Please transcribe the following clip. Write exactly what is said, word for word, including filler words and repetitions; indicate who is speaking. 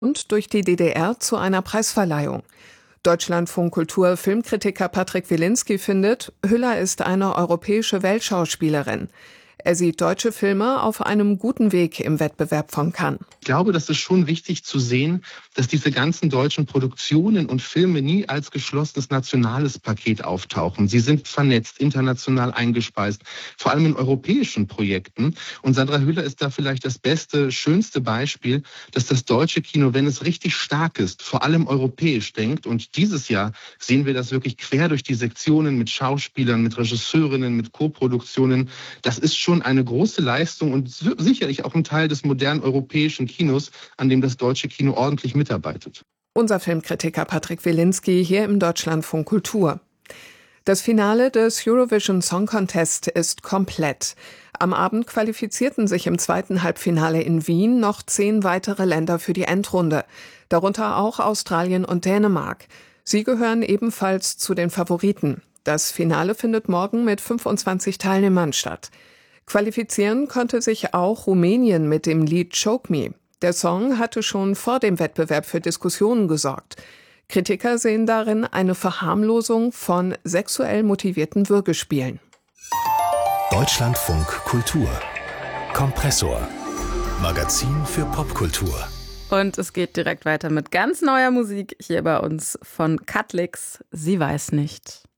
Speaker 1: und durch die D D R zu einer Preisverleihung. Deutschlandfunk Kultur Filmkritiker Patrick Wilinski findet, Hüller ist eine europäische Weltschauspielerin. Er sieht deutsche Filme auf einem guten Weg im Wettbewerb von Cannes.
Speaker 2: Ich glaube, das ist schon wichtig zu sehen, dass diese ganzen deutschen Produktionen und Filme nie als geschlossenes nationales Paket auftauchen. Sie sind vernetzt, international eingespeist, vor allem in europäischen Projekten. Und Sandra Hüller ist da vielleicht das beste, schönste Beispiel, dass das deutsche Kino, wenn es richtig stark ist, vor allem europäisch denkt. Und dieses Jahr sehen wir das wirklich quer durch die Sektionen mit Schauspielern, mit Regisseurinnen, mit Co-Produktionen. Das ist schon eine große Leistung und sicherlich auch ein Teil des modernen europäischen Kinos, an dem das deutsche Kino ordentlich mitarbeitet.
Speaker 1: Unser Filmkritiker Patrick Wilinski hier im Deutschlandfunk Kultur. Das Finale des Eurovision Song Contest ist komplett. Am Abend qualifizierten sich im zweiten Halbfinale in Wien noch zehn weitere Länder für die Endrunde, darunter auch Australien und Dänemark. Sie gehören ebenfalls zu den Favoriten. Das Finale findet morgen mit fünfundzwanzig Teilnehmern statt. Qualifizieren konnte sich auch Rumänien mit dem Lied Choke Me. Der Song hatte schon vor dem Wettbewerb für Diskussionen gesorgt. Kritiker sehen darin eine Verharmlosung von sexuell motivierten Würgespielen.
Speaker 3: Deutschlandfunk Kultur Kompressor. Magazin für Popkultur.
Speaker 4: Und es geht direkt weiter mit ganz neuer Musik hier bei uns von Cutlix. Sie weiß nicht.